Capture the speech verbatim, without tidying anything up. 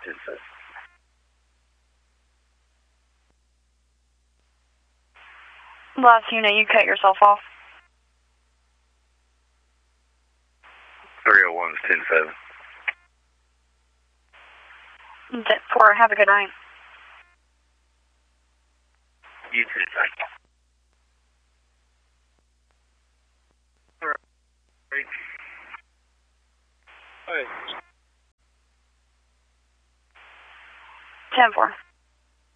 ten seven. Last unit, you cut yourself off. three oh one is ten seven. ten four, have a good night. You too, thank you. Hey. ten four.